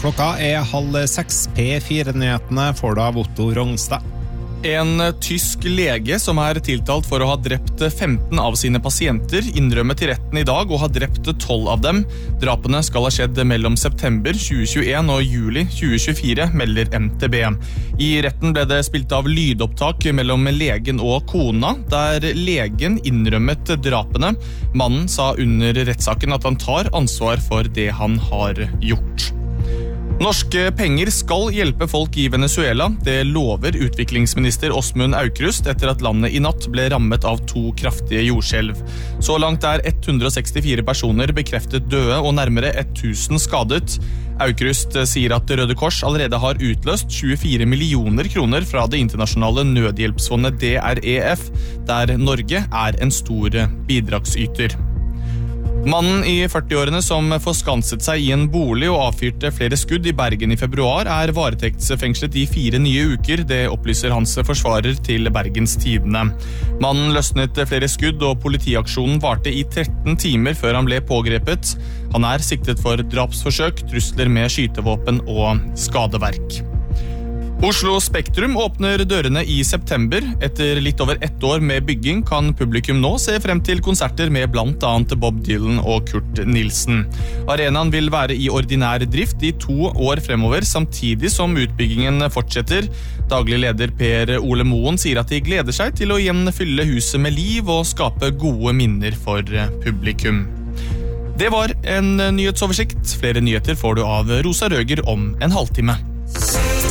Klokka 5:30 P4-nyhetene får du av Otto Rongstad. En tysk lege som tiltalt for å ha drept 15 av sine pasienter innrømmet til retten i dag å ha drept 12 av dem. Drapene skal ha skjedd mellom september 2021 og juli 2024, melder NTB. I retten ble det spilt av lydopptak mellom legen og kona, der legen innrømmet drapene. Mannen sa under rettssaken at han tar ansvar for det han har gjort. Norske penger skal hjelpe folk i Venezuela. Det lover utviklingsminister Åsmund Aukrust etter at landet i natt ble rammet av 2 kraftige jordskjelv. Så langt 164 personer bekreftet døde og nærmere 1000 skadet. Aukrust sier at Røde Kors allerede har utløst 24 millioner kroner fra det internasjonale nødhjelpsfondet DREF, der Norge en stor bidragsyter. Mannen i 40-årene som forskanset seg i en bolig og avfyrte flere skudd i Bergen i februar varetektsfengslet i 4 nye uker, det opplyser hans forsvarer til Bergens Tidende. Mannen løsnet flere skudd og politiaksjonen varte i 13 timer før han ble pågrepet. Han siktet for drapsforsøk, trusler med skytevåpen og skadeverk. Oslo Spektrum åpner dørene i september. Etter litt over 1 år med bygging kan publikum nå se frem til konserter med blant annet Bob Dylan og Kurt Nilsen. Arenaen vil være i ordinær drift i 2 år fremover, samtidig som utbyggingen fortsetter. Daglig leder Per Ole Moen sier at de gleder seg til å igjen fylle huset med liv og skape gode minner for publikum. Det var en nyhetsoversikt. Flere nyheter får du av Rosa Røger om en halvtime.